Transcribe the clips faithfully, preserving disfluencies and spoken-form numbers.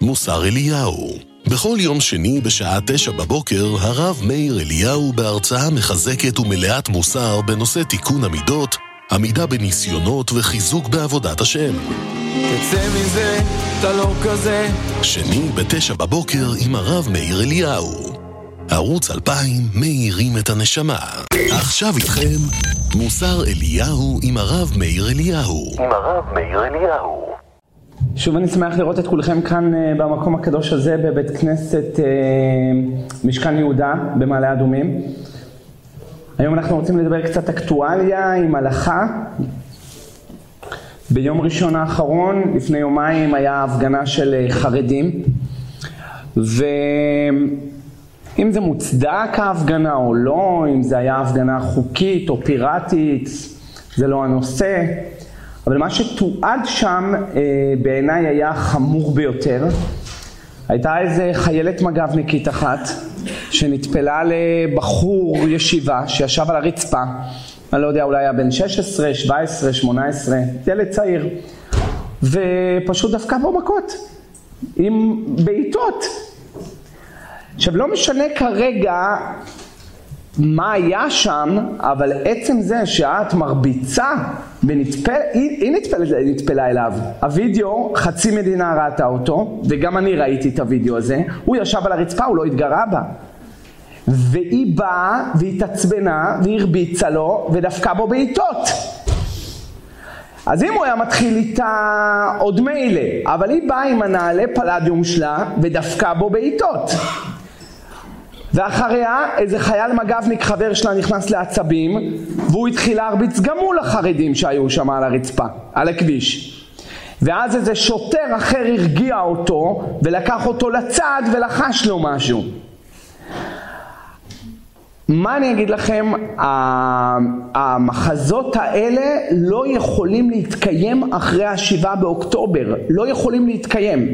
מוסר אליהו. בכל יום שני בשעה תשע בבוקר, הרב מאיר אליהו בהרצאה מחזקת ומלאת מוסר בנושא תיקון המידות, עמידה בניסיונות וחיזוק בעבודת השם. תצא מזה, אתה לא כזה. שני בתשע בבוקר עם הרב מאיר אליהו. ערוץ אלפיים מאירים את הנשמה. עכשיו איתכם מוסר אליהו עם הרב מאיר אליהו. עם הרב מאיר אליהו. שוב אני שמח לראות את כולכם כאן במקום הקדוש הזה בבית כנסת משכן יהודה במעלה אדומים. היום אנחנו רוצים לדבר קצת אקטואליה עם הלכה. ביום ראשון האחרון, לפני יומיים, היה הפגנה של חרדים, ואם זה מוצדק ההפגנה או לא, אם זה היה הפגנה חוקית או פיראטית, זה לא הנושא. אבל מה שתועד שם בעיניי היה חמור ביותר. הייתה איזה חיילת מג"בניקית אחת שנטפלה לבחור ישיבה שישב על הרצפה. אני לא יודע, אולי היה בן שש עשרה, שבע עשרה, שמונה עשרה, ילד צעיר. ופשוט דפקה בו מכות עם בעיטות. עכשיו לא משנה כרגע מה היה שם, אבל עצם זה שאת מרביצה ונטפל, היא, היא נטפלה, נטפלה אליו. הווידאו, חצי מדינה ראתה אותו, וגם אני ראיתי את הווידאו הזה. הוא ישב על הרצפה, הוא לא התגרה בה. והיא באה והתעצבנה והרביצה לו ודפקה בו בעיטות. אז אם הוא היה מתחיל איתה עוד מילא, אבל היא באה עם הנעלי פלדיום שלה ודפקה בו בעיטות. ואחריה איזה חייל מג"בניק חבר שלה נכנס לעצבים, והוא התחיל להרביץ גם מול החרדים שהיו שם על הרצפה, על הכביש. ואז איזה שוטר אחר הרגיע אותו ולקח אותו לצד ולחש לו משהו. מה אני אגיד לכם, המחזות האלה לא יכולים להתקיים אחרי השבעה באוקטובר, לא יכולים להתקיים.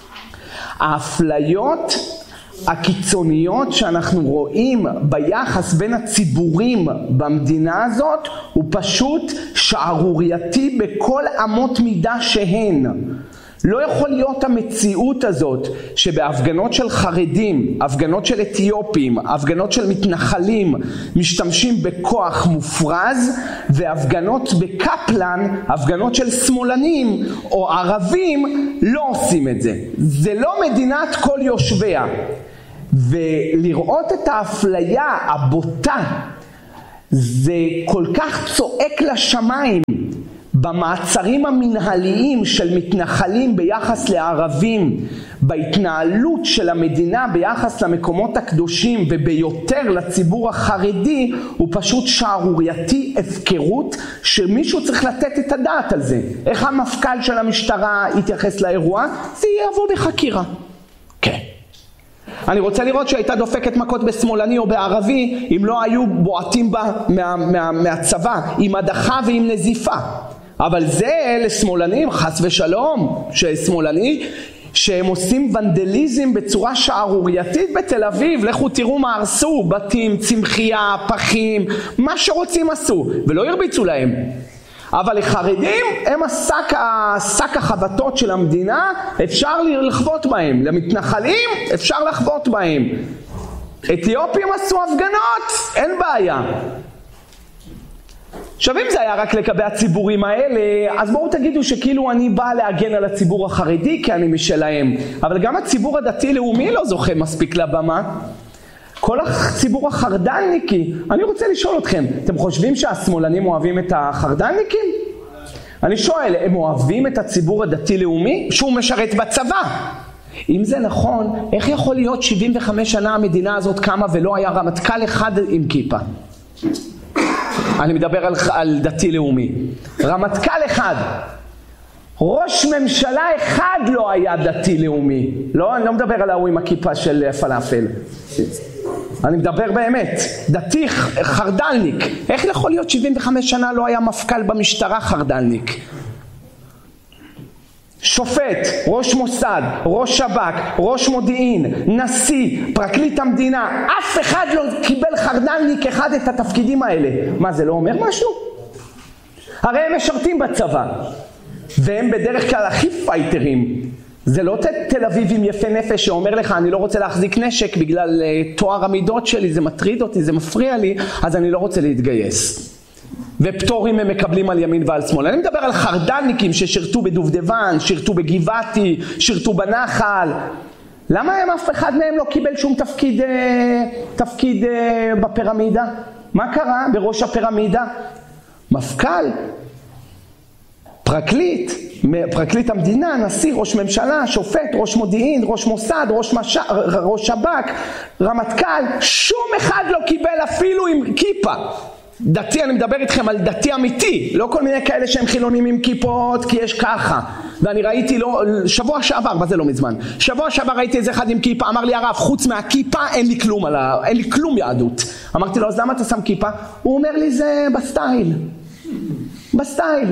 האפליות הקיצוניות שאנחנו רואים ביחס בין הציבורים במדינה הזאת הוא פשוט שערורייתי בכל אמות מידה שהן. לא יכול להיות המציאות הזאת שבהפגנות של חרדים, הפגנות של אתיופים, הפגנות של מתנחלים משתמשים בכוח מופרז, והפגנות בקפלן, הפגנות של שמאלנים או ערבים לא עושים את זה. זה לא מדינת כל יושביה. ולראות את האפליה הבוטה זה כל כך צועק לשמיים. במעצרים המנהליים של מתנחלים ביחס לערבים, בהתנהלות של המדינה ביחס למקומות הקדושים וביותר לציבור החרדי, הוא פשוט שערורייתי, הפקרות, שמישהו צריך לתת את הדעת על זה. איך המפכ"ל של המשטרה יתייחס לאירוע? זה יבוא בחקירה. כן. אני רוצה לראות שהייתה דופקת מכות בשמאלני או בערבי, אם לא היו בועטים בה מה, מה, מהצבא, עם הדחה ועם נזיפה. אבל זה לשמאלנים, חס ושלום, ששמאלני, שהם עושים ונדליזם בצורה שערורייתית בתל אביב. לכו תראו מה הרסו, בתים, צמחייה, פחים, מה שרוצים עשו, ולא ירביצו להם. אבל לחרדים הם השק, השק החבטות של המדינה, אפשר לחבוט בהם. למתנחלים אפשר לחבוט בהם. אתיופים עשו הפגנות, אין בעיה. עכשיו אם זה היה רק לגבי הציבורים האלה, אז בואו תגידו שכאילו אני בא להגן על הציבור החרדי כי אני משלהם. אבל גם הציבור הדתי-לאומי לא זוכה מספיק לבמה. כל הציבור החרד"לניקי, אני רוצה לשאול אתכם, אתם חושבים שהשמאלנים אוהבים את החרד"לניקים? אני שואל, הם אוהבים את הציבור הדתי-לאומי שהוא משרת בצבא? אם זה נכון, איך יכול להיות שבעים וחמש שנה המדינה הזאת קמה ולא היה רמטכ"ל אחד עם כיפה? אני מדבר על, על דתי לאומי. רמטכ"ל אחד. ראש ממשלה אחד לא היה דתי לאומי. לא, אני לא מדבר על ההוא עם הכיפה של פלאפל. אני מדבר באמת. דתי חרד"לניק. איך יכול להיות שבעים וחמש שנה לא היה מפכ"ל במשטרה חרד"לניק? שופט, ראש מוסד, ראש שב"כ, ראש מודיעין, נשיא, פרקליט המדינה, אף אחד לא קיבל חרד"לניק אחד את התפקידים האלה. מה, זה לא אומר משהו? הרי הם משרתים בצבא, והם בדרך כלל הכי פייטרים. זה לא תל אביב עם יפה נפש שאומר לך אני לא רוצה להחזיק נשק בגלל תואר המידות שלי, זה מטריד אותי, זה מפריע לי, אז אני לא רוצה להתגייס. ופטורים הם מקבלים על ימין ועל שמאל. אני מדבר על חרדניקים ששירתו בדובדבן, שירתו בגבעתי, שירתו בנחל. למה הם אף אחד מהם לא קיבל שום תפקיד, תפקיד בפירמידה? מה קרה בראש הפירמידה? מפכ"ל, פרקליט, פרקליט המדינה, נשיא, ראש ממשלה, שופט, ראש מודיעין, ראש מוסד, ראש, מש... ראש שב"כ, רמטכ"ל, שום אחד לא קיבל אפילו עם כיפה. דתי, אני מדבר איתכם על דתי אמיתי, לא כל מיני כאלה שהם חילונים עם כיפות, כי יש ככה. ואני ראיתי לו, שבוע שעבר, מה זה לא מזמן? שבוע שעבר ראיתי איזה אחד עם כיפה, אמר לי הרב, חוץ מהכיפה אין לי כלום, על ה... אין לי כלום יהדות. אמרתי לו, אז למה אתה שם כיפה? הוא אומר לי, זה בסטייל. בסטייל.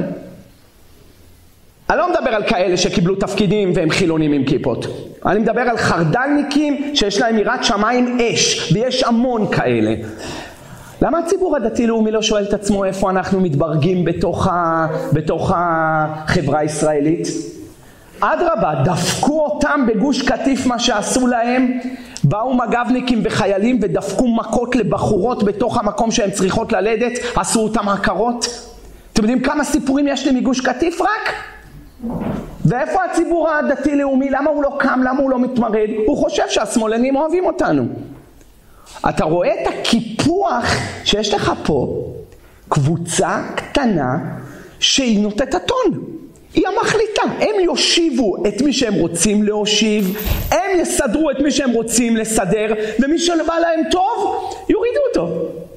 אני לא מדבר על כאלה שקיבלו תפקידים והם חילונים עם כיפות. אני מדבר על חרדניקים שיש להם יראת שמיים אש, ויש המון כאלה. למה הציבור הדתי-לאומי לא שואל את עצמו איפה אנחנו מתברגים בתוך, ה... בתוך החברה הישראלית? אדרבה, דפקו אותם בגוש קטיף מה שעשו להם, באו מג"בניקים וחיילים ודפקו מכות לבחורות בתוך המקום שהן צריכות ללדת, עשו אותם הכרות. אתם יודעים כמה סיפורים יש לי מגוש קטיף רק? ואיפה הציבור הדתי-לאומי? למה הוא לא קם? למה הוא לא מתמרד? הוא חושב שהשמאלנים אוהבים אותנו. אתה רואה את הקיפוח שיש לך פה, קבוצה קטנה שהיא נותנת הטון. היא המחליטה. הם יושיבו את מי שהם רוצים להושיב, הם יסדרו את מי שהם רוצים לסדר, ומי שבא להם טוב, יורידו אותו.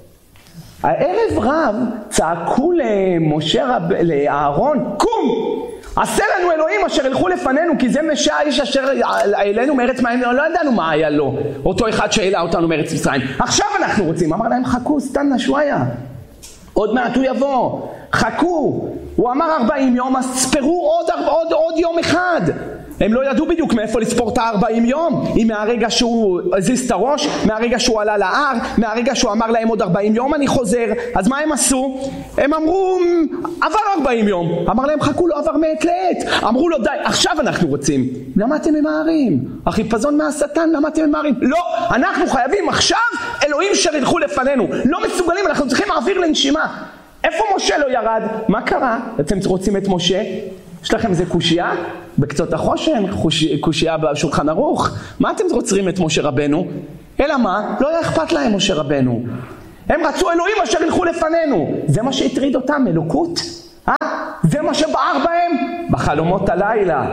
הערב רב צעקו למשה רב, לאהרון, קום! עשה לנו אלוהים אשר ילכו לפנינו, כי זה משע האיש אשר אלינו מארץ מים, לא ידענו מה היה לו, אותו אחד שאלה אותנו מארץ מצרים. עכשיו אנחנו רוצים, אמר להם חכו, סתם נשויה, עוד מעט הוא יבוא, חכו. הוא אמר ארבעים יום, אז ספרו עוד, עוד, עוד יום אחד. הם לא ידעו בדיוק מאיפה לספור את ה-ארבעים יום, אם מהרגע שהוא הזיז את הראש, מהרגע שהוא עלה להר, מהרגע שהוא אמר להם עוד ארבעים יום אני חוזר. אז מה הם עשו? הם אמרו, עבר ארבעים יום. אמר להם חכו, לא עבר מעת לעת. אמרו לו די, עכשיו אנחנו רוצים. למה אתם ממהרים? החיפזון מהשטן, למה אתם ממהרים? לא, אנחנו חייבים עכשיו אלוהים שילכו לפנינו. לא מסוגלים, אנחנו צריכים אוויר לנשימה. איפה משה לא ירד? מה קרה? אתם רוצים את משה? יש לכם איזה קושייה? בקצות החושן? קושייה בשולחן ערוך? מה אתם רוצים את משה רבנו? אלא מה? לא היה אכפת להם משה רבנו. הם רצו אלוהים אשר ילכו לפנינו. זה מה שהטריד אותם, אלוקות. אה? זה מה שבער בהם? בחלומות הלילה.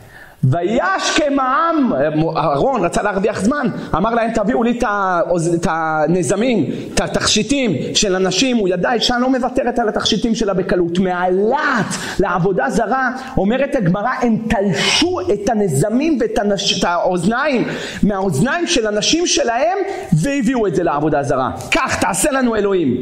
וישכם העם, אהרון רצה להרוויח זמן, אמר להם תביאו לי את הנזמים, את התכשיטים של אנשים. הוא ידע אישה לא מוותרת על התכשיטים שלה בקלות, מעלת לעבודה זרה. אומרת הגמרא, הם תלשו את הנזמים ואת הנש... האוזניים מהאוזניים של אנשים שלהם והביאו את זה לעבודה זרה. כך תעשה לנו אלוהים.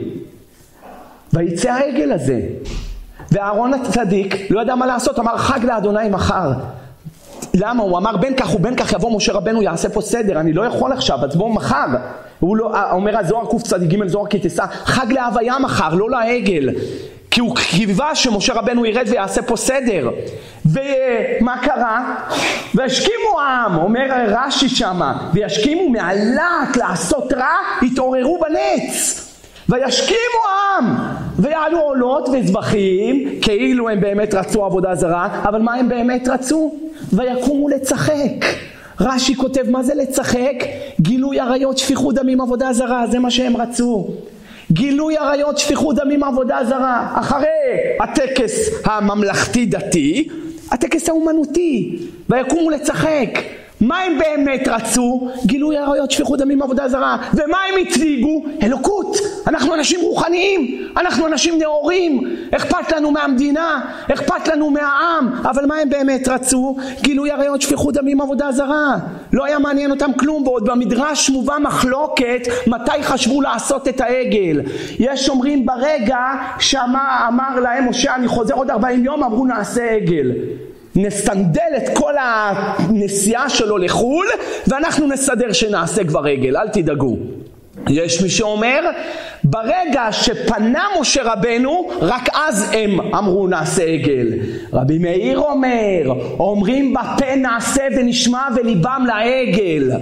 ויצא העגל הזה, ואהרון הצדיק לא ידע מה לעשות, אמר חג לאדוני מחר. למה? הוא אמר בין כך ובין כך יבוא משה רבנו יעשה פה סדר, אני לא יכול עכשיו, אז בואו מחר. הוא לא, אומר הזוהר קוף צדיק ג' זוהר כתסה, חג להוויה מחר, לא לעגל. כי הוא קיווה שמשה רבנו ירד ויעשה פה סדר. ומה קרה? והשכימו העם, אומר רש"י שמה, וישכימו מעלת לעשות רע, התעוררו בנץ. וישכימו העם, ויעלו עולות וזבחים, כאילו הם באמת רצו עבודה זרה, אבל מה הם באמת רצו? ויקומו לצחק. רש"י כותב, מה זה לצחק? גילוי עריות, שפיכות דמים, עבודה זרה, זה מה שהם רצו. גילוי עריות, שפיכות דמים, עבודה זרה. אחרי הטקס הממלכתי דתי, הטקס האומנותי, ויקומו לצחק. מה הם באמת רצו? גילוי עריות, שפיכות דמים, עבודה זרה. ומה הם הציגו? אלוקות. אנחנו אנשים רוחניים, אנחנו אנשים נאורים, אכפת לנו מהמדינה, אכפת לנו מהעם. אבל מה הם באמת רצו? גילוי עריות, שפיכות דמים, עבודה זרה. לא היה מעניין אותם כלום. ועוד במדרש מובא מחלוקת מתי חשבו לעשות את העגל. יש אומרים ברגע שאמר להם משה אני חוזר עוד ארבעים יום, אמרו נעשה עגל, נסנדל את כל הנסיעה שלו לחול, ואנחנו נסדר שנעשה כבר רגל, אל תדאגו. יש מי שאומר, ברגע שפנה משה רבנו, רק אז הם אמרו נעשה עגל. רבי מאיר אומר, אומרים בפה נעשה ונשמע וליבם לעגל.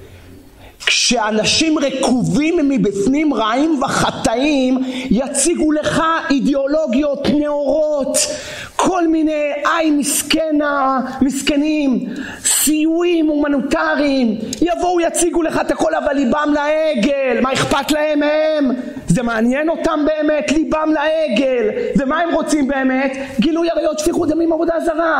כשאנשים רקובים מבפנים רעים וחטאים, יציגו לך אידיאולוגיות נאורות, כל מיני איי מסכנה, מסכנים, סיועים הומניטריים, יבואו יציגו לך את הכל אבל ליבם לעגל. מה אכפת להם הם? זה מעניין אותם באמת, ליבם לעגל. ומה הם רוצים באמת? גילוי עריות, שפיכות דמים, עבודה זרה.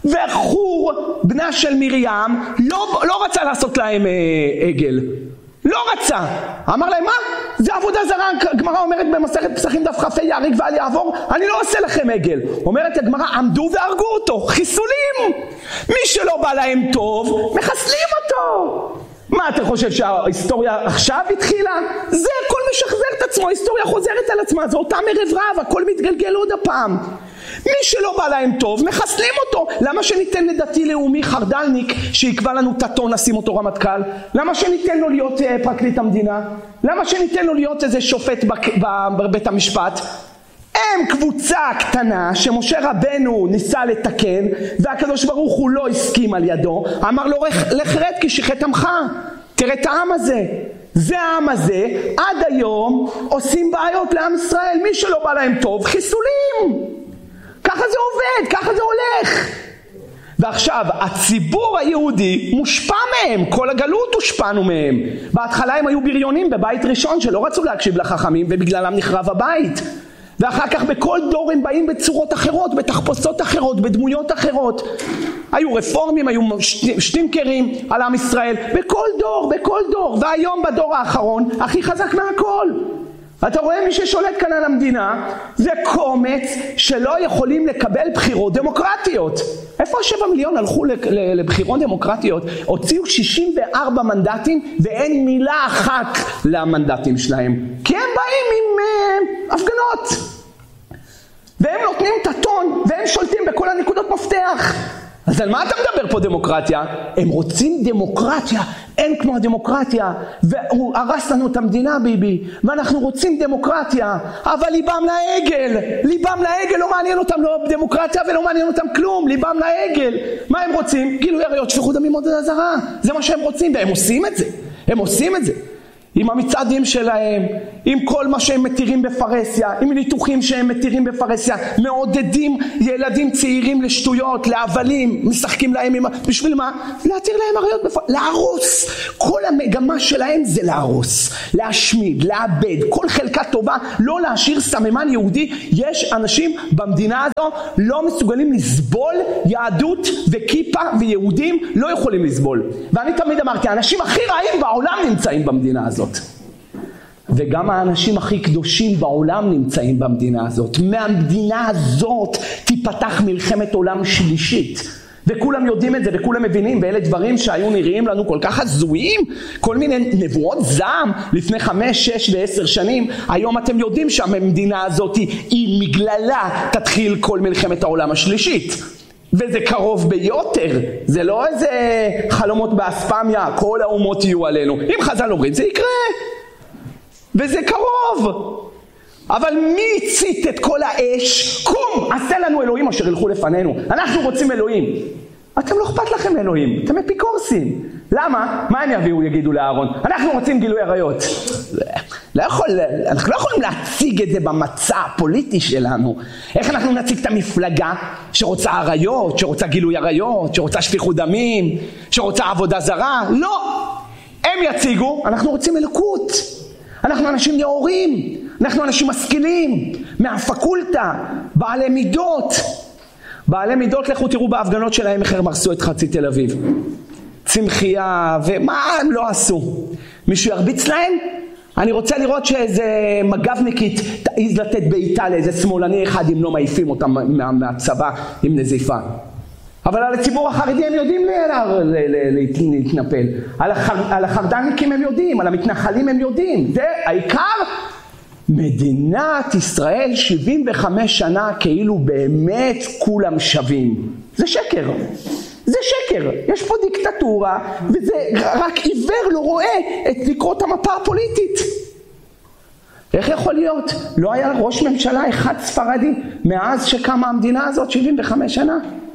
וחור בנה של מרים לא, לא רצה לעשות להם אה, עגל, לא רצה, אמר להם מה? זה עבודה זרה. הגמרא אומרת במסכת פסחים דף כ"ה יהרג ואל יעבור, אני לא עושה לכם עגל. אומרת הגמרא, עמדו והרגו אותו, חיסולים. מי שלא בא להם טוב מחסלים אותו. מה אתה חושב שההיסטוריה עכשיו התחילה? זה הכל משחזר את עצמו, ההיסטוריה חוזרת על עצמה, זה אותה מרב רב, הכל מתגלגל עוד הפעם. מי שלא בא להם טוב מחסלים אותו. למה שניתן לדתי לאומי חרדלניק שיקבע לנו תתון נשים אותו רמטכ"ל? למה שניתן לו להיות פרקליט המדינה? למה שניתן לו להיות איזה שופט בבית המשפט? הם קבוצה קטנה שמשה רבנו ניסה לתקן והקדוש ברוך הוא לא הסכים על ידו, אמר לו לך רד כי שיחת עמך. תראה את העם הזה, זה העם הזה עד היום עושים בעיות לעם ישראל. מי שלא בא להם טוב חיסולים. ככה זה עובד, ככה זה הולך. ועכשיו הציבור היהודי מושפע מהם, כל הגלות הושפענו מהם. בהתחלה הם היו בריונים בבית ראשון שלא רצו להקשיב לחכמים ובגללם נחרב הבית. ואחר כך בכל דור הם באים בצורות אחרות, בתחפושות אחרות, בדמויות אחרות. היו רפורמים, היו שטינקרים על עם ישראל, בכל דור, בכל דור. והיום בדור האחרון הכי חזק מהכל. אתה רואה מי ששולט כאן על המדינה זה קומץ שלא יכולים לקבל בחירות דמוקרטיות. איפה שבע מיליון הלכו לבחירות דמוקרטיות? הוציאו שישים וארבע מנדטים ואין מילה אחת למנדטים שלהם, כי הם באים עם uh, הפגנות והם נותנים את הטון והם שולטים בכל הנקודות מפתח. אז על מה אתה מדבר פה דמוקרטיה? הם רוצים דמוקרטיה, אין כמו הדמוקרטיה, והוא הרס לנו את המדינה ביבי, ואנחנו רוצים דמוקרטיה, אבל ליבם לעגל, ליבם לעגל, לא מעניין אותם לא דמוקרטיה ולא מעניין אותם כלום, ליבם לעגל. מה הם רוצים? גילוי עריות, שפיכות דמים, עבודה זרה. זה מה שהם רוצים, והם עושים את זה, הם עושים את זה. עם המצעדים שלהם, עם כל מה שהם מתירים בפרסיה, עם ניתוחים שהם מתירים בפרסיה, מעודדים ילדים צעירים לשטויות, להבלים, משחקים להם עם... בשביל מה? להתיר להם עריות בפרסיה, להרוס. כל המגמה שלהם זה להרוס, להשמיד, לאבד, כל חלקה טובה, לא להשאיר סממן יהודי. יש אנשים במדינה הזו לא מסוגלים לסבול יהדות וכיפה, ויהודים לא יכולים לסבול. ואני תמיד אמרתי, האנשים הכי רעים בעולם נמצאים במדינה הזאת. וגם האנשים הכי קדושים בעולם נמצאים במדינה הזאת. מהמדינה הזאת תיפתח מלחמת עולם שלישית. וכולם יודעים את זה וכולם מבינים, ואלה דברים שהיו נראים לנו כל כך הזויים, כל מיני נבואות זעם לפני חמש, שש ועשר שנים. היום אתם יודעים שהמדינה הזאת היא מגללה תתחיל כל מלחמת העולם השלישית. וזה קרוב ביותר, זה לא איזה חלומות באספמיה, כל האומות יהיו עלינו. אם חז"ל אומרים זה יקרה, וזה קרוב. אבל מי הצית את כל האש? קום, עשה לנו אלוהים אשר ילכו לפנינו. אנחנו רוצים אלוהים. אתם לא אכפת לכם אלוהים, אתם אפיקורסים. למה? מה הם יביאו יגידו לאהרון? אנחנו רוצים גילוי עריות. לא יכול, אנחנו לא יכולים להציג את זה במצע הפוליטי שלנו. איך אנחנו נציג את המפלגה שרוצה עריות, שרוצה גילוי עריות, שרוצה שפיכות דמים, שרוצה עבודה זרה? לא. הם יציגו, אנחנו רוצים אלוקות. אנחנו אנשים נאורים, אנחנו אנשים משכילים, מהפקולטה, בעלי מידות. בעלי מידות, לכו תראו בהפגנות שלהם איך הם הרסו את חצי תל אביב. צמחייה, ומה הם לא עשו? מישהו ירביץ להם? אני רוצה לראות שאיזה מג"בניקית תעיז לתת בעיטה לאיזה שמאלני אחד אם לא מעיפים אותם מה, מהצבא עם נזיפה. אבל על הציבור החרדי הם יודעים להתנפל. על, החר, על החרדניקים הם יודעים, על המתנחלים הם יודעים. זה העיקר. מדינת ישראל שבעים וחמש שנה כאילו באמת כולם שווים. זה שקר. זה שקר. שקר, יש פה דיקטטורה, וזה רק עיוור לא רואה את לקרות המפה הפוליטית. איך יכול להיות? לא היה ראש ממשלה אחד ספרדי מאז שקמה המדינה הזאת שבעים וחמש שנה?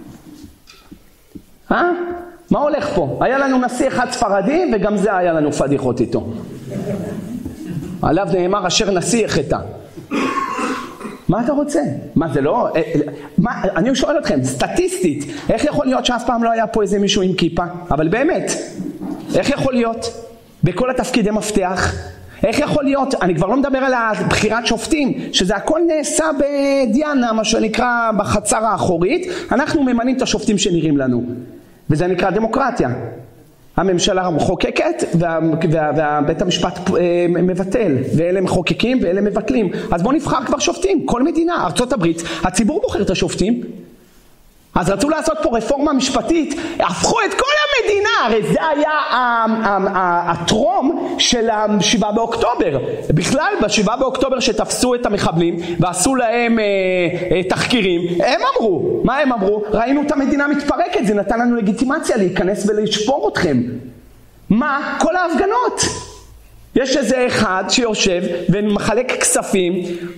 אה? מה הולך פה? היה לנו נשיא אחד ספרדי וגם זה היה לנו פדיחות איתו. עליו נאמר אשר נשיא החטא. מה אתה רוצה? מה זה לא? מה, אני שואל אתכם, סטטיסטית, איך יכול להיות שאף פעם לא היה פה איזה מישהו עם כיפה? אבל באמת, איך יכול להיות? בכל התפקידי מפתח, איך יכול להיות? אני כבר לא מדבר על הבחירת שופטים, שזה הכל נעשה בדיאנה, מה שנקרא בחצר האחורית, אנחנו ממנים את השופטים שנראים לנו, וזה נקרא דמוקרטיה. הממשלה מחוקקת וה, וה, והבית המשפט מבטל, ואלה מחוקקים ואלה מבטלים. אז בואו נבחר כבר שופטים, כל מדינה, ארצות הברית, הציבור בוחר את השופטים. אז רצו לעשות פה רפורמה משפטית, הפכו את כל המדינה, הרי זה היה הטרום של השבעה באוקטובר. בכלל, בשבעה באוקטובר שתפסו את המחבלים ועשו להם אה, אה, תחקירים, הם אמרו, מה הם אמרו? ראינו את המדינה מתפרקת, זה נתן לנו לגיטימציה להיכנס ולשפור אתכם. מה? כל ההפגנות. יש איזה אחד שיושב ומחלק כספים,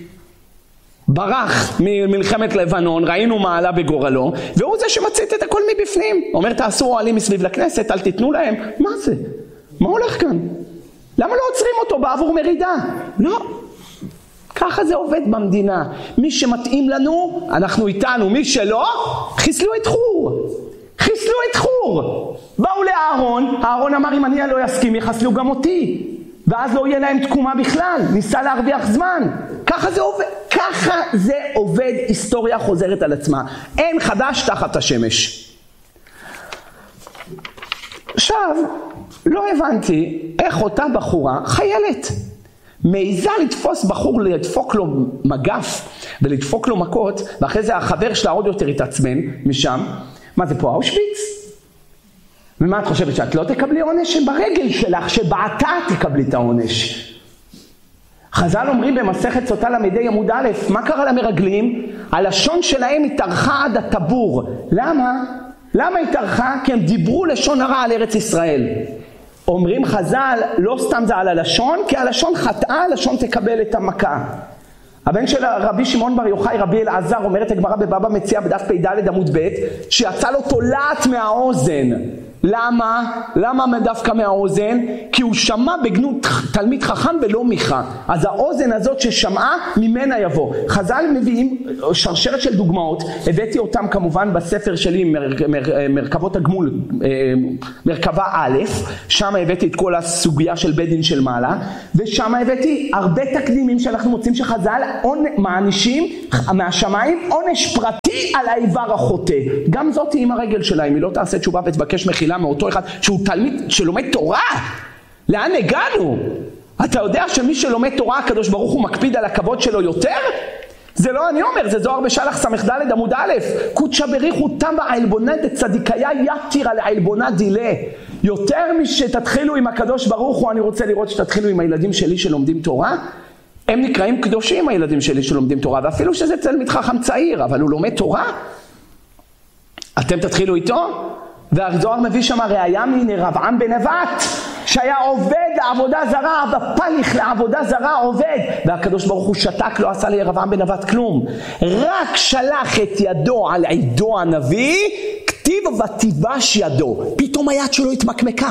ברח ממלחמת לבנון, ראינו מה עלה בגורלו, והוא זה שמצית את הכל מבפנים. אומר, תעשו אוהלים מסביב לכנסת, אל תיתנו להם. מה זה? מה הולך כאן? למה לא עוצרים אותו בעבור מרידה? לא. ככה זה עובד במדינה. מי שמתאים לנו, אנחנו איתנו. מי שלא, חיסלו את חור. חיסלו את חור. באו לאהרון, אהרון אמר, אם אני לא יסכים, יחסלו גם אותי. ואז לא יהיה להם תקומה בכלל, ניסה להרוויח זמן. ככה זה עובד, ככה זה עובד, היסטוריה חוזרת על עצמה. אין חדש תחת השמש. עכשיו, לא הבנתי איך אותה בחורה, חיילת, מעיזה לתפוס בחור, לדפוק לו מגף ולדפוק לו מכות, ואחרי זה החבר שלה עוד יותר התעצבן משם. מה זה פה, אושוויץ? ומה את חושבת, שאת לא תקבלי עונש? שברגל שלך, שבעתה תקבלי את העונש. חז"ל אומרים במסכת סוטה למדי עמוד א', מה קרה למרגלים? הלשון שלהם התארכה עד הטבור. למה? למה התארכה? כי הם דיברו לשון הרע על ארץ ישראל. אומרים חז"ל, לא סתם זה על הלשון, כי הלשון חטאה, הלשון תקבל את המכה. הבן של רבי שמעון בר יוחאי, רבי אלעזר, אומרת הגמרא בבבא מציעא בדף פ"ד עמוד ב', שיצא לו תולעת מהאוזן. למה? למה דווקא מהאוזן? כי הוא שמע בגנות תלמיד חכם ולא מיכה. אז האוזן הזאת ששמעה ממנה יבוא. חז"ל מביאים שרשרת של דוגמאות, הבאתי אותם כמובן בספר שלי מר, מר, מרכבות הגמול, מרכבה א', שם הבאתי את כל הסוגיה של בית דין של מעלה, ושם הבאתי הרבה תקדימים שאנחנו מוצאים שחז"ל מענישים מהשמיים עונש פרטי על האיבר החוטא. גם זאת עם הרגל שלה, אם היא לא תעשה תשובה ותבקש מחילה מאותו אחד שהוא תלמיד שלומד תורה. לאן הגענו? אתה יודע שמי שלומד תורה הקדוש ברוך הוא מקפיד על הכבוד שלו יותר? זה לא אני אומר, זה זוהר בשלח סמ"ד עמוד א', קודשא בריחו תמה העלבונה דצדיקיה יתיר על העלבונה דילה. יותר משתתחילו עם הקדוש ברוך הוא, אני רוצה לראות שתתחילו עם הילדים שלי שלומדים תורה. הם נקראים קדושים הילדים שלי שלומדים תורה, ואפילו שזה תלמיד חכם צעיר, אבל הוא לומד תורה. אתם תתחילו איתו? והזוהר מביא שם ראיה מרבעם בן נבט, שהיה עובד לעבודה זרה, בפליך לעבודה זרה עובד, והקדוש ברוך הוא שתק, לא עשה לרבעם בן נבט כלום. רק שלח את ידו על עידו הנביא, כתיב ותיבש ידו, פתאום היד שלו התמקמקה.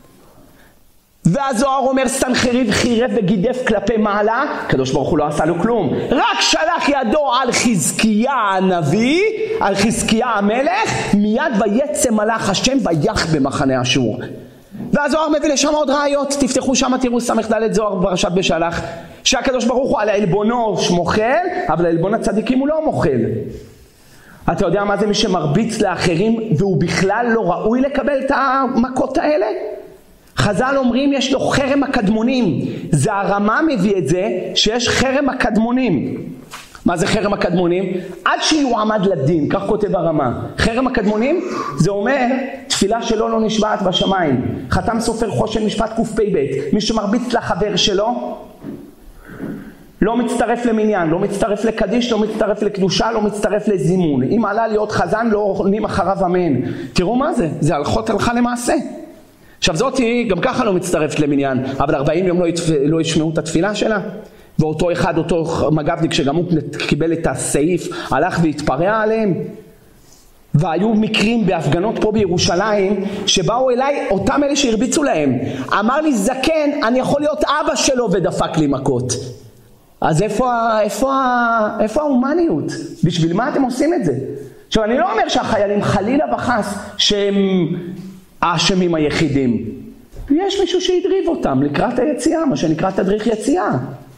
והזוהר אומר סנחריב חירף וגידף כלפי מעלה, הקדוש ברוך הוא לא עשה לו כלום. רק שלח ידו על חזקיה הנביא, על חזקיה המלך, מיד ויצא מלאך השם ויח במחנה אשור. והזוהר מביא לשם עוד ראיות, תפתחו שם תראו סמ"ד זוהר פרשת בשלח, שהקדוש ברוך הוא על העלבונו מוחל, אבל העלבון הצדיקים הוא לא מוחל. אתה יודע מה זה מי שמרביץ לאחרים והוא בכלל לא ראוי לקבל את המכות האלה? חז"ל אומרים יש לו חרם הקדמונים. זה הרמה מביא את זה שיש חרם הקדמונים. מה זה חרם הקדמונים? עד שיועמד לדין, כך כותב הרמה. חרם הקדמונים זה אומר תפילה שלו לא נשבעת בשמיים. חתם סופר חושן משפט קפ"ב, מי שמרביץ לחבר שלו לא מצטרף למניין, לא מצטרף לקדיש, לא מצטרף לקדושה, לא מצטרף לזימון. אם עלה להיות חזן, לא עונים אחריו אמן. תראו מה זה, זה הלכות הלכה למעשה. עכשיו זאת היא גם ככה לא מצטרפת למניין, אבל ארבעים יום לא, יתפ... לא ישמעו את התפילה שלה. ואותו אחד, אותו מגבניק שגם הוא קיבל את הסעיף, הלך והתפרע עליהם. והיו מקרים בהפגנות פה בירושלים, שבאו אליי אותם אלה שהרביצו להם. אמר לי, זקן, אני יכול להיות אבא שלו ודפק לי מכות. אז איפה, איפה, איפה ההומניות? בשביל מה אתם עושים את זה? עכשיו, אני לא אומר שהחיילים חלילה וחס שהם האשמים היחידים. יש מישהו שהדריב אותם לקראת היציאה, מה שנקרא תדריך יציאה.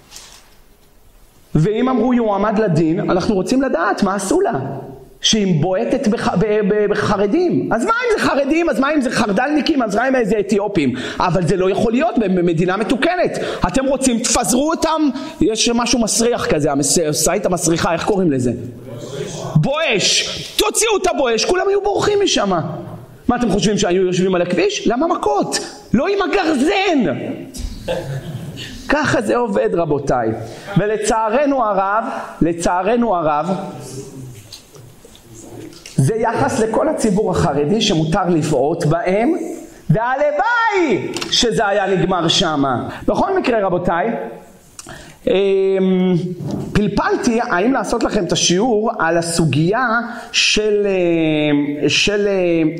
ואם אמרו יועמד לדין, אנחנו רוצים לדעת מה עשו לה. שהיא בועטת בח... בחרדים. אז מה אם זה חרדים? אז מה אם זה חרדלניקים? אז מה אם זה אתיופים? אבל זה לא יכול להיות במדינה מתוקנת. אתם רוצים, תפזרו אותם. יש משהו מסריח כזה, הסייט המסריחה, איך קוראים לזה? בואש. תוציאו את הבואש, כולם היו בורחים משם. מה אתם חושבים שהיו יושבים על הכביש? למה מכות? לא עם הגרזן. ככה זה עובד רבותיי. ולצערנו הרב, לצערנו הרב, זה יחס לכל הציבור החרדי שמותר לבעוט בהם, והלוואי שזה היה נגמר שמה. בכל מקרה רבותיי, פלפלתי האם לעשות לכם את השיעור על הסוגיה של, של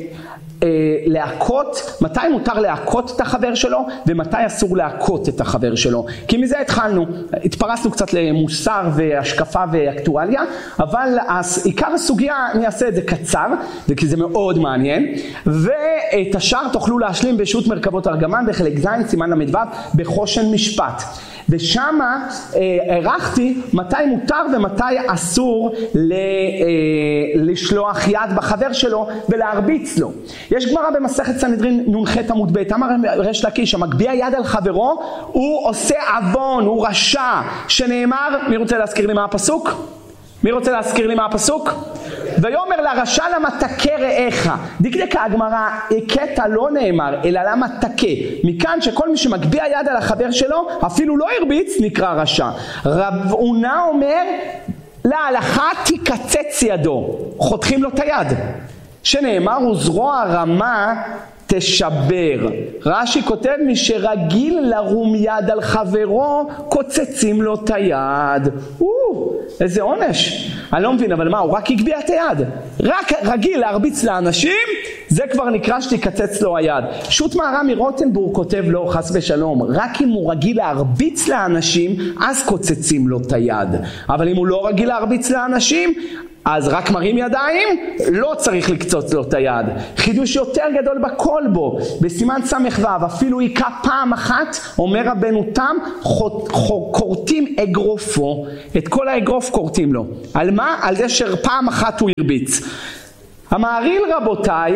להכות, מתי מותר להכות את החבר שלו ומתי אסור להכות את החבר שלו. כי מזה התחלנו, התפרסנו קצת למוסר והשקפה ואקטואליה, אבל עיקר הסוגיה אני אעשה את זה קצר, כי זה מאוד מעניין, ואת השאר תוכלו להשלים בשו"ת מרכבות ארגמן בחלק ז' סימן למ"ו בחושן משפט. ושמה ערכתי מתי מותר ומתי אסור ל, אה, לשלוח יד בחבר שלו ולהרביץ לו. יש גמרא במסכת סנהדרין נ"ח עמוד ב', אמר ריש לקיש, המגביה יד על חברו הוא עושה עוון, הוא רשע, שנאמר, מי רוצה להזכיר לי מה הפסוק? מי רוצה להזכיר לי מה הפסוק? ויאמר לרשע למה תכה רעך. דקדקה הגמרא, הכית לא נאמר, אלא למה תכה. מכאן שכל מי שמגביה יד על החבר שלו, אפילו לא הרביץ, נקרא רשע. רב הונא אומר, להלכה תקצץ ידו. חותכים לו את היד. שנאמר, וזרוע רמה תשבר. רש"י כותב, מי שרגיל לרום יד על חברו, קוצצים לו את היד. או, איזה עונש. אני לא מבין, אבל מה, הוא רק הגביה את היד. רק רגיל להרביץ לאנשים, זה כבר נקרא שתקצץ לו היד. שו"ת מהר"ם מרוטנבורג כותב לו, חס ושלום, רק אם הוא רגיל להרביץ לאנשים, אז קוצצים לו את היד. אבל אם הוא לא רגיל להרביץ לאנשים, אז רק מרים ידיים, לא צריך לקצוץ לו את היד. חידוש יותר גדול בכל בו, בסימן סמ"ו, אפילו עיקה פעם אחת, אומר רבנו תם, קורטים אגרופו, את כל האגרוף קורטים לו. על מה? על זה שפעם אחת הוא הרביץ. המעריל רבותיי,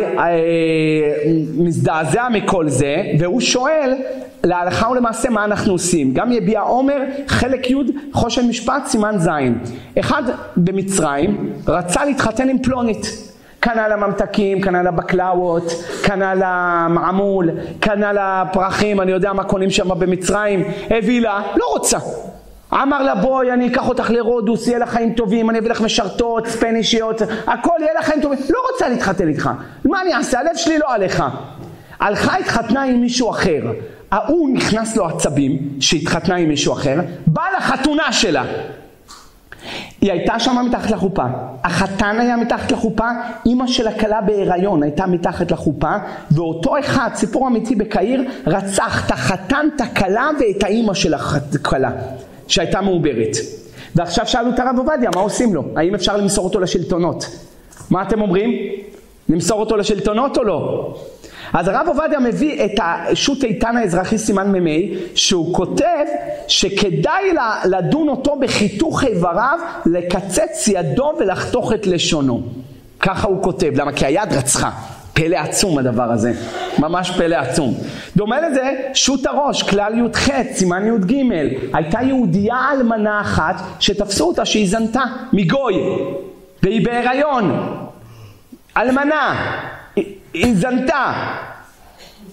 מזדעזע מכל זה, והוא שואל, להלכה ולמעשה מה אנחנו עושים. גם יביע עומר, חלק י' חושן משפט, סימן זין. אחד במצרים רצה להתחתן עם פלונית. קנה לה ממתקים, קנה לה בקלאות, קנה לה מעמול, קנה לה פרחים, אני יודע מה קונים שם במצרים. הביא לה, לא רוצה. אמר לה בואי אני אקח אותך לרודוס, יהיה לך חיים טובים, אני אביא לך משרתות, ספנישיות, הכל יהיה לך חיים טובים. לא רוצה להתחתן איתך. מה אני אעשה? הלב שלי לא עליך. הלכה התחתנה עם מישהו אחר. ההוא נכנס לו עצבים שהתחתנה עם מישהו אחר, בא לחתונה שלה. היא הייתה שם מתחת לחופה, החתן היה מתחת לחופה, אמא של הכלה בהיריון הייתה מתחת לחופה, ואותו אחד, סיפור אמיתי בקהיר, רצח את החתן, את הכלה ואת האמא של הכלה, שהייתה מעוברת. ועכשיו שאלו את הרב עובדיה, מה עושים לו? האם אפשר למסור אותו לשלטונות? מה אתם אומרים? למסור אותו לשלטונות או לא? אז הרב עובדיה מביא את השו"ת איתן האזרחי סימן ממי, שהוא כותב שכדאי לדון אותו בחיתוך איבריו, לקצץ ידו ולחתוך את לשונו. ככה הוא כותב, למה? כי היד רצחה. פלא עצום הדבר הזה, ממש פלא עצום. דומה לזה שו"ת הראש, כלל י"ח, סימן י"ג. הייתה יהודייה אלמנה אחת שתפסו אותה שהיא זנתה מגוי, והיא בהיריון. אלמנה. היא זנתה.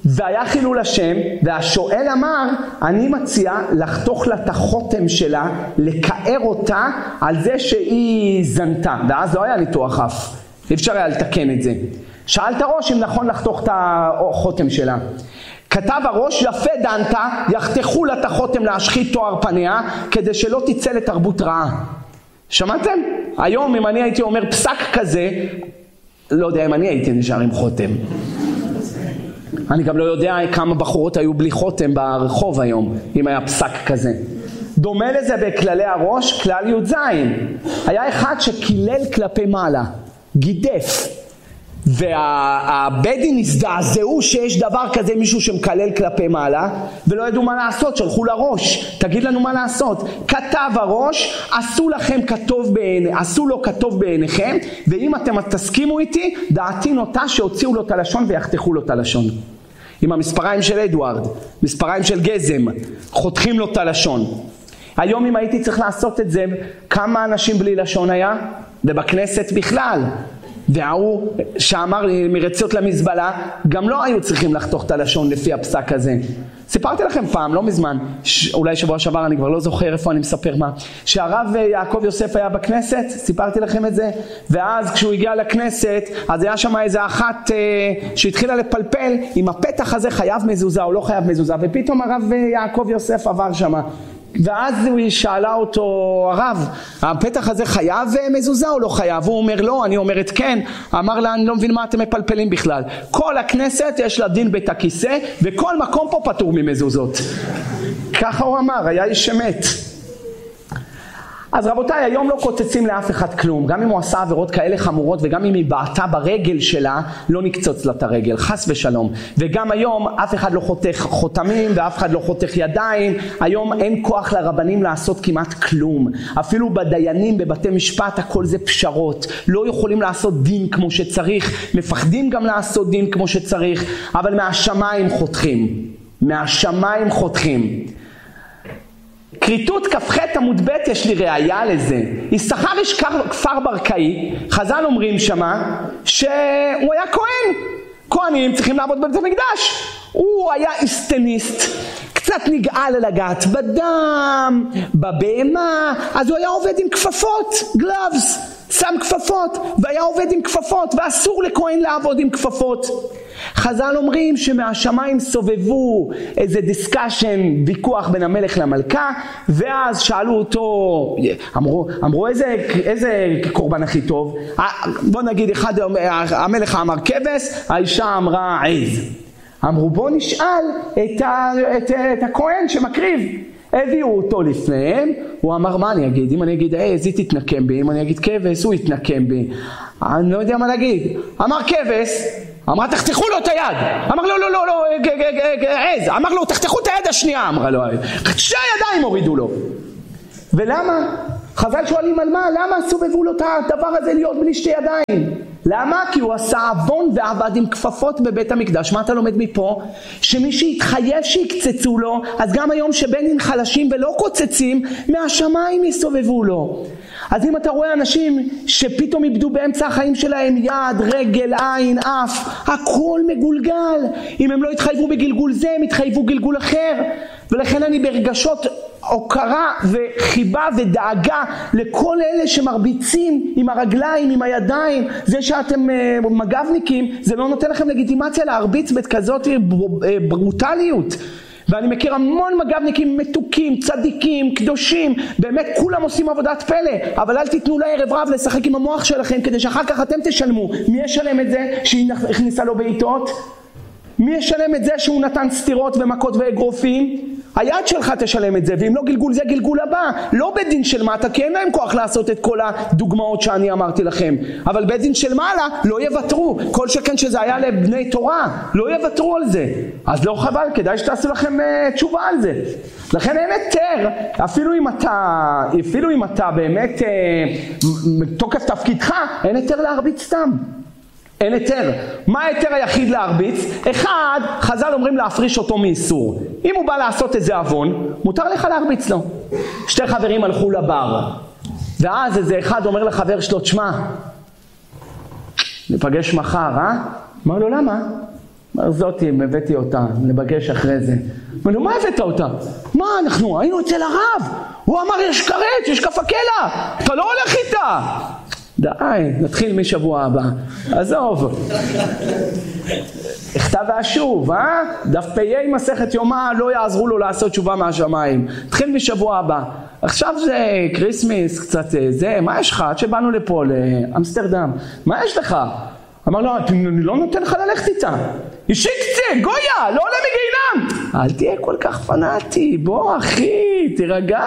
והיה חילול השם, והשואל אמר, אני מציע לחתוך לה את החותם שלה, לקער אותה על זה שהיא זנתה, ואז לא היה ניתוח אף, אי אפשר היה לתקן את זה. שאל את הראש אם נכון לחתוך את החותם שלה. כתב הראש, יפה דנת, יחתכו לה את החותם להשחית תואר פניה, כדי שלא תצא לתרבות רעה. שמעתם? היום אם אני הייתי אומר פסק כזה, לא יודע אם אני הייתי נשאר עם חותם. אני גם לא יודע כמה בחורות היו בלי חותם ברחוב היום, אם היה פסק כזה. דומה לזה בכללי הראש, כלל י"ז. היה אחד שקילל כלפי מעלה, גידף. והבדין הזדעזעו שיש דבר כזה, מישהו שמקלל כלפי מעלה, ולא ידעו מה לעשות, שלחו לראש, תגיד לנו מה לעשות. כתב הראש, עשו לכם כתוב בעיני, עשו לו כתוב בעיניכם, ואם אתם תסכימו איתי, דעתי נוטה שהוציאו לו את הלשון ויחתכו לו את הלשון. עם המספריים של אדוארד, מספריים של גזם, חותכים לו את הלשון. היום אם הייתי צריך לעשות את זה, כמה אנשים בלי לשון היה? ובכנסת בכלל. והוא שאמר מרצות למזבלה, גם לא היו צריכים לחתוך את הלשון לפי הפסק הזה. סיפרתי לכם פעם, לא מזמן, ש... אולי שבוע שעבר, אני כבר לא זוכר איפה אני מספר מה, שהרב יעקב יוסף היה בכנסת, סיפרתי לכם את זה, ואז כשהוא הגיע לכנסת, אז היה שם איזה אחת אה, שהתחילה לפלפל, אם הפתח הזה חייב מזוזה או לא חייב מזוזה, ופתאום הרב יעקב יוסף עבר שם, ואז היא שאלה אותו, הרב, הפתח הזה חייב מזוזה או לא חייב? הוא אומר לא, אני אומרת כן. אמר לה, אני לא מבין מה אתם מפלפלים בכלל. כל הכנסת יש לה דין בית הכיסא, וכל מקום פה פטור ממזוזות. ככה הוא אמר, היה איש אמת. אז רבותיי, היום לא קוצצים לאף אחד כלום, גם אם הוא עשה עבירות כאלה חמורות, וגם אם היא בעטה ברגל שלה, לא נקצוץ לה את הרגל, חס ושלום. וגם היום אף אחד לא חותך חותמים, ואף אחד לא חותך ידיים. היום אין כוח לרבנים לעשות כמעט כלום. אפילו בדיינים, בבתי משפט, הכל זה פשרות. לא יכולים לעשות דין כמו שצריך, מפחדים גם לעשות דין כמו שצריך, אבל מהשמיים חותכים. מהשמיים חותכים. כריתות כ"ח עמוד ב' יש לי ראיה לזה. יששכר איש כפר ברקאי, חז"ל אומרים שמה שהוא היה כהן. כהנים צריכים לעבוד בבית המקדש. הוא היה איסטניסט, קצת נגעל לגעת בדם, בבהמה, אז הוא היה עובד עם כפפות, גלאבס, שם כפפות, והיה עובד עם כפפות, ואסור לכהן לעבוד עם כפפות. חז"ל אומרים שמהשמיים סובבו איזה דיסקשן, ויכוח בין המלך למלכה, ואז שאלו אותו, אמרו, אמרו איזה, איזה קורבן הכי טוב? בוא נגיד אחד, המלך אמר כבש, האישה אמרה עז. אמרו בוא נשאל את, ה, את, את הכהן שמקריב. הביאו אותו לפניהם, הוא אמר מה אני אגיד? אם אני אגיד עז היא תתנקם בי, אם אני אגיד כבש הוא יתנקם בי. אני לא יודע מה להגיד. אמר כבש, אמרה תחתכו לו את היד. אמר לו לא לא לא עז. אמר לו תחתכו את היד השנייה. אמרה לו שתי הידיים הורידו לו. ולמה? חז"ל שואלים על מה? למה סובבו לו את הדבר הזה להיות בלי שתי ידיים? למה? כי הוא עשה עוון ועבד עם כפפות בבית המקדש. מה אתה לומד מפה? שמי שהתחייב שיקצצו לו, אז גם היום שבין חלשים ולא קוצצים, מהשמיים יסובבו לו. אז אם אתה רואה אנשים שפתאום איבדו באמצע החיים שלהם יד, רגל, עין, אף, הכל מגולגל. אם הם לא התחייבו בגלגול זה, הם התחייבו גלגול אחר. ולכן אני ברגשות הוקרה וחיבה ודאגה לכל אלה שמרביצים עם הרגליים, עם הידיים. זה שאתם מגבניקים, זה לא נותן לכם לגיטימציה להרביץ בכזאת ברוטליות. ואני מכיר המון מגבניקים מתוקים, צדיקים, קדושים, באמת כולם עושים עבודת פלא, אבל אל תיתנו לערב רב לשחק עם המוח שלכם, כדי שאחר כך אתם תשלמו. מי ישלם את זה שהיא הכניסה לו בעיטות? מי ישלם את זה שהוא נתן סתירות ומכות ואגרופים? היד שלך תשלם את זה, ואם לא גלגול זה גלגול הבא. לא בדין של מטה, כי אין להם כוח לעשות את כל הדוגמאות שאני אמרתי לכם, אבל בדין של מעלה לא יוותרו. כל שכן שזה היה לבני תורה, לא יוותרו על זה. אז לא חבל, כדאי שתעשו לכם uh, תשובה על זה. לכן אין היתר, אפילו אם אתה, אפילו אם אתה באמת uh, תוקף תפקידך, אין היתר להרביץ סתם. אין היתר. מה היתר היחיד להרביץ? אחד, חז"ל אומרים להפריש אותו מאיסור. אם הוא בא לעשות איזה עוון, מותר לך להרביץ לו. שתי חברים הלכו לבר, ואז איזה אחד אומר לחבר שלו, תשמע, נפגש מחר, אה? אמר לו, למה? אמר זאתי, הבאתי אותה, נבקש אחרי זה. אמר לו, מה הבאת אותה? מה אנחנו? היינו אצל הרב. הוא אמר, יש קרץ, יש כף הקלע, אתה לא הולך איתה. די, נתחיל משבוע הבא. עזוב. הכתב והשוב, אה? דף פ"א מסכת יומא לא יעזרו לו לעשות תשובה מהשמיים. נתחיל משבוע הבא. עכשיו זה קריסמס, קצת זה, מה יש לך? עד שבאנו לפה, לאמסטרדם, מה יש לך? אמר לו, אני לא נותן לך ללכת איתה. אישית קצה, גויה, לא עולה מגיהינם. אל תהיה כל כך פנאטי, בוא אחי, תירגע.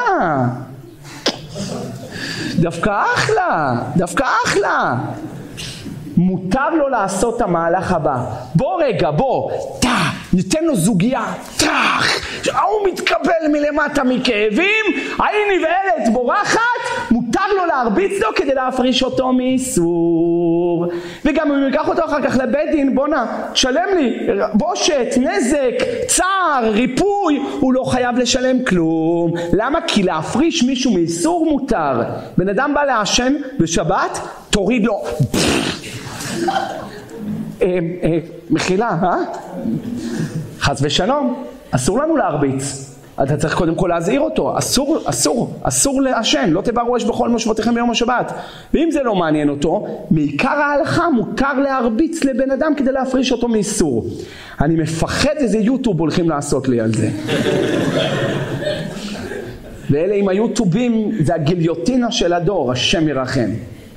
דווקא אחלה, דווקא אחלה. מותר לו לעשות את המהלך הבא. בוא רגע, בוא, טה, ניתן לו זוגיה, טח, הוא מתקבל מלמטה מכאבים, ההיא נבהלת בורחת, מותר לו להרביץ לו כדי להפריש אותו מאיסור. וגם אם ייקח אותו אחר כך לבית דין, בוא נע, תשלם לי, בושת, נזק, צער, ריפוי, הוא לא חייב לשלם כלום. למה? כי להפריש מישהו מאיסור מותר. בן אדם בא לעשן בשבת, תוריד לו מחילה, אה? חס ושלום, אסור לנו להרביץ. אתה צריך קודם כל להזהיר אותו, אסור, אסור, אסור לעשן, לא תבערו אש בכל מושבותיכם ביום השבת. ואם זה לא מעניין אותו, מעיקר ההלכה מותר להרביץ לבן אדם כדי להפריש אותו מאיסור. אני מפחד איזה יוטיוב הולכים לעשות לי על זה. ואלה עם היוטיובים זה הגיליוטינה של הדור, השם ירחם.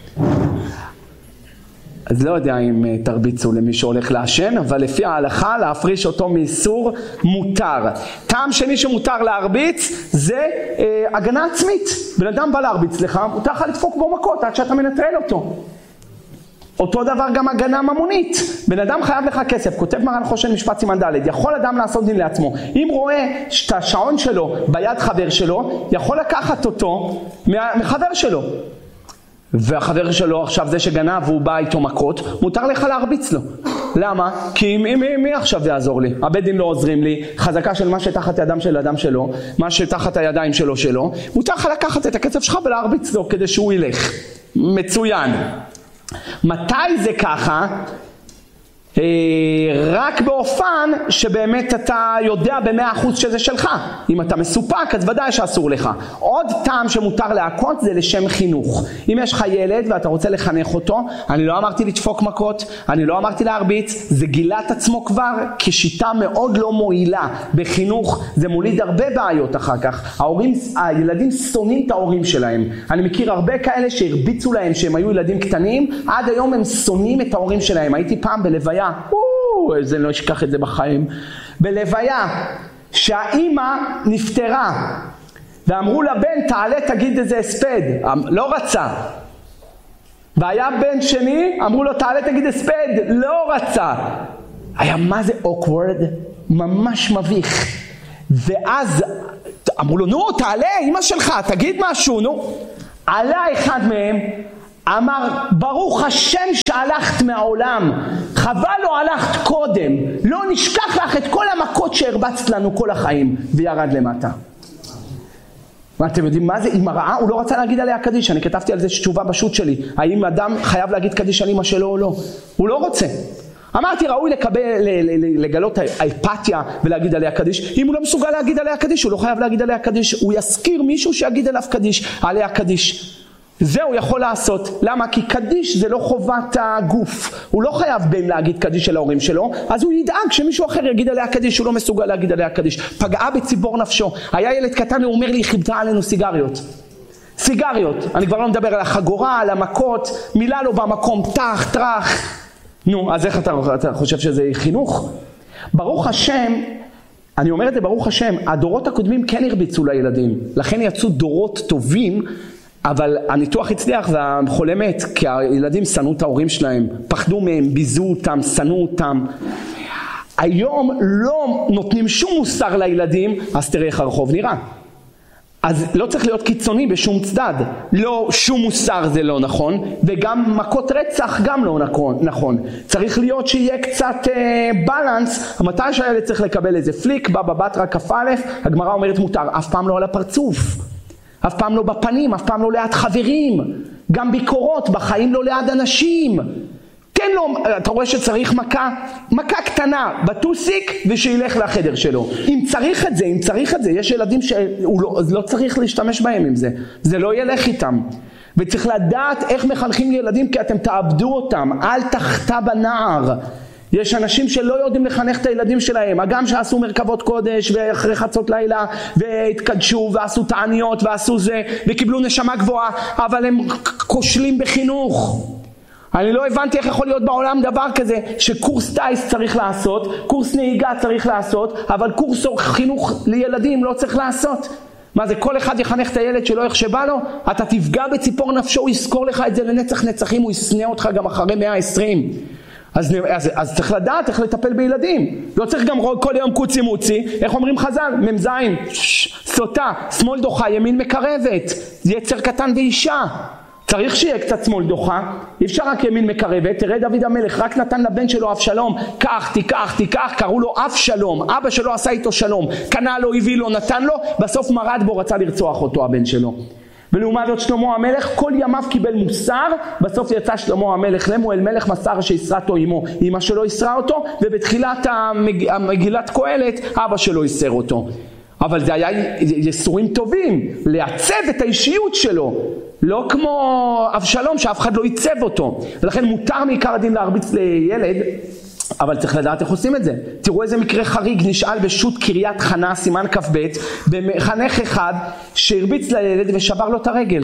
אז לא יודע אם תרביצו למי שהולך לעשן, אבל לפי ההלכה להפריש אותו מאיסור מותר. טעם שני שמותר להרביץ זה אה, הגנה עצמית. בן אדם בא להרביץ לך, מותר לך לדפוק בו מכות עד שאתה מנטרל אותו. אותו דבר גם הגנה ממונית. בן אדם חייב לך כסף, כותב מרן חושן משפט סימן ד', יכול אדם לעשות דין לעצמו. אם רואה שאת השעון שלו ביד חבר שלו, יכול לקחת אותו מחבר שלו. והחבר שלו עכשיו זה שגנב והוא בא איתו מכות, מותר לך להרביץ לו. למה? כי מי, מי, מי עכשיו יעזור לי? הבית דין לא עוזרים לי, חזקה של מה שתחת הידם של אדם שלו, מה שתחת הידיים שלו שלו, מותר לך לקחת את הכסף שלך ולהרביץ לו כדי שהוא ילך. מצוין. מתי זה ככה? רק באופן שבאמת אתה יודע במאה אחוז שזה שלך. אם אתה מסופק אז ודאי שאסור לך. עוד טעם שמותר להכות זה לשם חינוך. אם יש לך ילד ואתה רוצה לחנך אותו, אני לא אמרתי לדפוק מכות, אני לא אמרתי להרביץ, זה גילה את עצמו כבר כשיטה מאוד לא מועילה. בחינוך זה מוליד הרבה בעיות אחר כך. ההורים, הילדים שונאים את ההורים שלהם. אני מכיר הרבה כאלה שהרביצו להם שהם היו ילדים קטנים, עד היום הם שונאים את ההורים שלהם. הייתי פעם בלוויה, זה לא אשכח את זה בחיים, בלוויה שהאימא נפטרה ואמרו לבן תעלה תגיד איזה הספד, לא רצה. והיה בן שני, אמרו לו תעלה תגיד הספד, לא רצה. היה מה זה awkward, ממש מביך. ואז אמרו לו נו תעלה אמא שלך תגיד משהו, נו. עלה אחד מהם אמר ברוך השם שהלכת מהעולם, חבל לא הלכת קודם, לא נשכח לך את כל המכות שהרבצת לנו כל החיים. וירד למטה. מה אתם יודעים מה זה? אמא רעה, הוא לא רצה להגיד עליה קדיש. אני כתבתי על זה תשובה בשו"ת שלי, האם אדם חייב להגיד קדיש על אמא שלו או לא. הוא לא רוצה. אמרתי ראוי לקבל, לגלות האפתיה ולהגיד עליה קדיש. אם הוא לא מסוגל להגיד עליה קדיש, הוא לא חייב להגיד עליה קדיש, הוא יזכיר מישהו שיגיד עליו קדיש, עליה קדיש. זה הוא יכול לעשות. למה? כי קדיש זה לא חובת הגוף. הוא לא חייב בן להגיד קדיש של ההורים שלו, אז הוא ידאג שמישהו אחר יגיד עליה קדיש, הוא לא מסוגל להגיד עליה קדיש. פגעה בציבור נפשו. היה ילד קטן, הוא אומר לי, חיבתה עלינו סיגריות. סיגריות. אני כבר לא מדבר על החגורה, על המכות, מילה לא במקום, תח, טרח. נו, אז איך אתה, אתה חושב שזה חינוך? ברוך השם, אני אומר את זה ברוך השם, הדורות הקודמים כן הרביצו לילדים. לכן יצאו דורות טובים, אבל הניתוח הצליח והחולה מת, כי הילדים שנאו את ההורים שלהם, פחדו מהם, ביזו אותם, שנאו אותם. היום לא נותנים שום מוסר לילדים, אז תראה איך הרחוב נראה. אז לא צריך להיות קיצוני בשום צדד. לא, שום מוסר זה לא נכון, וגם מכות רצח גם לא נכון. צריך להיות שיהיה קצת אה, בלנס, מתי שהילד צריך לקבל איזה פליק, בא בבת רק כף א', הגמרא אומרת מותר, אף פעם לא על הפרצוף. אף פעם לא בפנים, אף פעם לא ליד חברים, גם ביקורות, בחיים לא ליד אנשים. תן לו, אתה רואה שצריך מכה? מכה קטנה, בטוסיק, ושילך לחדר שלו. אם צריך את זה, אם צריך את זה, יש ילדים שהוא לא, לא צריך להשתמש בהם עם זה. זה לא ילך איתם. וצריך לדעת איך מחנכים ילדים, כי אתם תאבדו אותם. אל תחטא בנער. יש אנשים שלא יודעים לחנך את הילדים שלהם, הגם שעשו מרכבות קודש ואחרי חצות לילה והתקדשו ועשו תעניות ועשו זה וקיבלו נשמה גבוהה, אבל הם כושלים בחינוך. אני לא הבנתי איך יכול להיות בעולם דבר כזה שקורס טייס צריך לעשות, קורס נהיגה צריך לעשות, אבל קורס חינוך לילדים לא צריך לעשות. מה זה, כל אחד יחנך את הילד שלו איך שבא לו? אתה תפגע בציפור נפשו, הוא יזכור לך את זה לנצח נצחים, הוא יסנה אותך גם אחרי מאה ועשרים. אז, אז, אז צריך לדעת איך לטפל בילדים. לא צריך גם כל יום קוצי מוצי. איך אומרים חז"ל? ממזיים, סוטה, שמאל דוחה, ימין מקרבת. יצר קטן ואישה. צריך שיהיה קצת שמאל דוחה. אי אפשר רק ימין מקרבת. תראה דוד המלך, רק נתן לבן שלו אבשלום. קח, תיקח, תיקח. קראו לו אבשלום. אבא שלו עשה איתו שלום. קנה לו, הביא לו, נתן לו. בסוף מרד בו, רצה לרצוח אותו הבן שלו. ולעומת זאת שלמה המלך כל ימיו קיבל מוסר, בסוף יצא שלמה המלך למואל מלך מסר שיסרתו אמו, אמא שלו יסרה אותו, ובתחילת המג... המגילת קהלת אבא שלו יסר אותו. אבל זה היה יסורים טובים, לעצב את האישיות שלו, לא כמו אבשלום שאף אחד לא ייצב אותו. ולכן מותר מעיקר הדין להרביץ לילד, אבל צריך לדעת איך עושים את זה. תראו איזה מקרה חריג נשאל בשו"ת קריית חנה סימן כ"ב, במחנך אחד שהרביץ לילד ושבר לו את הרגל.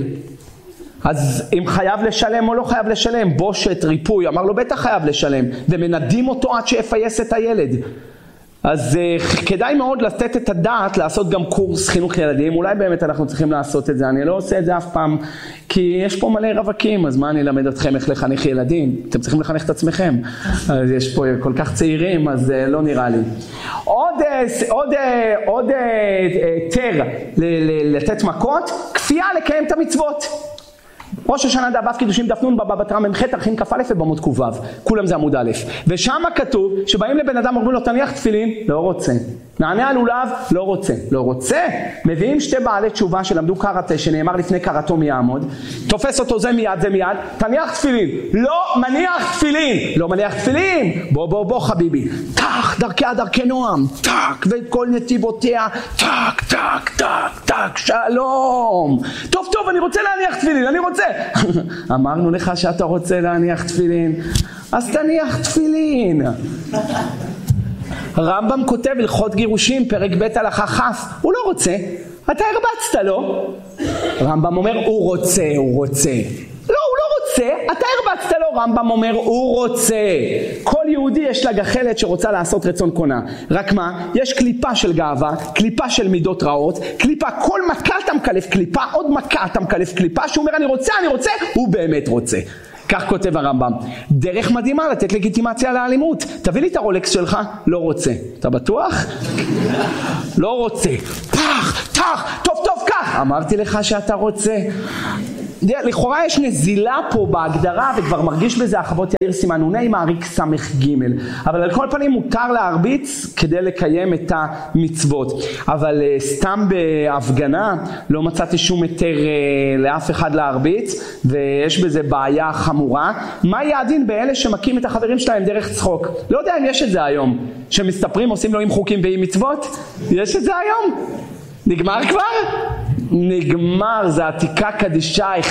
אז אם חייב לשלם או לא חייב לשלם, בושת, ריפוי, אמר לו בטח חייב לשלם, ומנדים אותו עד שיפייס את הילד. אז uh, כדאי מאוד לתת את הדעת, לעשות גם קורס חינוך ילדים, אולי באמת אנחנו צריכים לעשות את זה, אני לא עושה את זה אף פעם, כי יש פה מלא רווקים, אז מה אני אלמד אתכם איך לחנך ילדים? אתם צריכים לחנך את עצמכם, אז יש פה כל כך צעירים, אז uh, לא נראה לי. עוד, uh, עוד, uh, עוד uh, uh, תר ל- ל- לתת מכות, כפייה לקיים את המצוות. ראש השנה דאב קידושים דף נון בבא בתרא מ"ח ערכין כ"א ובעמוד ק"ו, כולם זה עמוד א', ושם כתוב שבאים לבן אדם אומרים לו תניח תפילין, לא רוצה, נענה על לולב, לא רוצה, לא רוצה, מביאים שתי בעלי תשובה שלמדו קראטה שנאמר לפני קראטו מי יעמוד, תופס אותו זה מיד זה מיד, תניח תפילין, לא מניח תפילין, לא מניח תפילין, בוא בוא בוא חביבי, טק דרכיה דרכי נועם, טק וכל נתיבותיה, טק טק טק טק שלום, טוב טוב אני רוצה להניח תפילין, אני רוצה. אמרנו לך שאתה רוצה להניח תפילין, אז תניח תפילין. רמב"ם כותב הלכות גירושים פרק ב' הלכה כ', הוא לא רוצה, אתה הרבצת לו. רמב"ם אומר הוא רוצה, הוא רוצה. לא, הוא לא רוצה, אתה הרבצת לו. רמב"ם אומר הוא רוצה. כל יהודי יש לה גחלת שרוצה לעשות רצון קונה, רק מה, יש קליפה של גאווה, קליפה של מידות רעות, קליפה, כל מכה אתה מקלף קליפה, עוד מכה אתה מקלף קליפה, שהוא אומר אני רוצה, אני רוצה, הוא באמת רוצה. כך כותב הרמב"ם. דרך מדהימה לתת לגיטימציה לאלימות. תביא לי את הרולקס שלך, לא רוצה. אתה בטוח? לא רוצה. פח, תח, טוב טוב כך. אמרתי לך שאתה רוצה. לכאורה יש נזילה פה בהגדרה, וכבר מרגיש בזה החוות יאיר סימנוני מעריק סמך ג', אבל על כל פנים מותר להרביץ כדי לקיים את המצוות. אבל סתם בהפגנה לא מצאתי שום היתר לאף אחד להרביץ, ויש בזה בעיה חמורה. מה יהיה הדין באלה שמכים את החברים שלהם דרך צחוק? לא יודע אם יש את זה היום, שמסתפרים עושים לו עם חוקים ועם מצוות. יש את זה היום? נגמר כבר? נגמר, זה עתיקה קדישה.